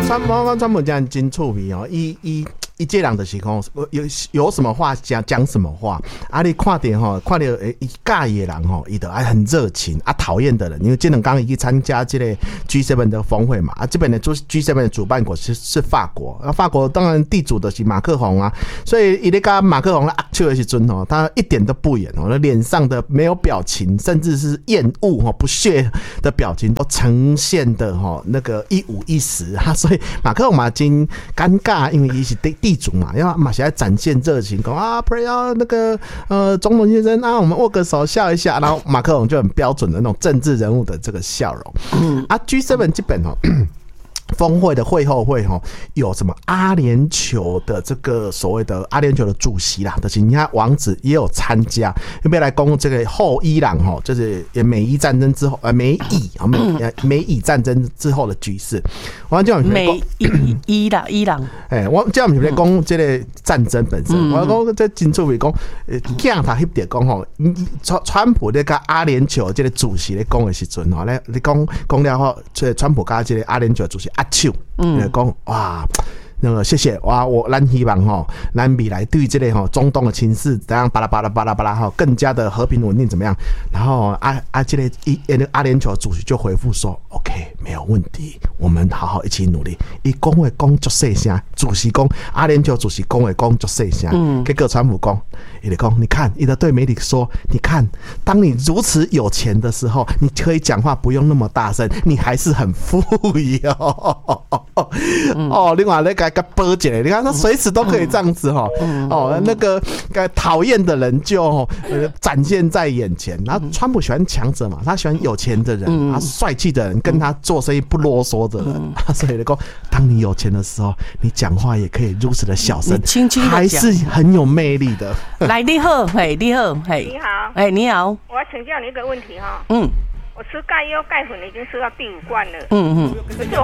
川普这样真趣味哦，一这人就是讲有什么话讲什么话啊！你看到一介意的人吼，伊就还很热情啊，讨厌的人，因为这两天去参加这个 G7 的峰会嘛啊，这边的 G7 的主办国是法国，法国当然地主的是马克宏啊，所以伊咧跟马克宏咧握手的时阵哦，他一点都不演哦，脸上的没有表情，甚至是厌恶不屑的表情都呈现的那个一五一十啊，所以马克宏嘛真尴尬，因为伊是地主嘛，要马上来展现热情，讲啊 ，pray 啊那个总统先生啊，我们握个手笑一下，然后马克宏就很标准的那种政治人物的这个笑容。G7 基本峰会的会后会有什么阿联酋的这个所谓的阿联酋的主席啦，就是你看王子也有参加，要不要来攻这个后伊朗就是美伊战争之后美伊战争之后的局势。我讲美伊朗， 我这样不是在讲这个战争本身，我讲这真趣味讲，讲他翕点讲川普咧跟阿联酋这个主席咧讲的时阵你讲了后，这川普跟这个阿联酋主席握手，讲哇，那个谢谢哇，咱希望咱未来对这个中东的情势怎样巴拉巴拉巴拉巴拉更加的和平稳定怎么样？然后这个阿联酋主席就回复说 ，OK， 没有问题，我们好好一起努力。伊讲话讲足细声，主席讲阿联酋主席讲话讲足细声，结果川普讲，伊就讲，你看，伊就对媒体说，你看，当你如此有钱的时候，你可以讲话不用那么大声，你还是很富有。另外那个波姐，你看他随时都可以这样子那个讨厌的人就展现在眼前。然后川普喜欢强者嘛，他喜欢有钱的人，他帅气的人，跟他做生意不啰嗦的人。所以当你有钱的时候，你讲话也可以如此的小声， 轻轻的还是很有魅力的。 来，你好，你好， 你好， 你好， 我要请教你一个问题哈。 我吃钙优钙粉已经吃到第5罐了。 可是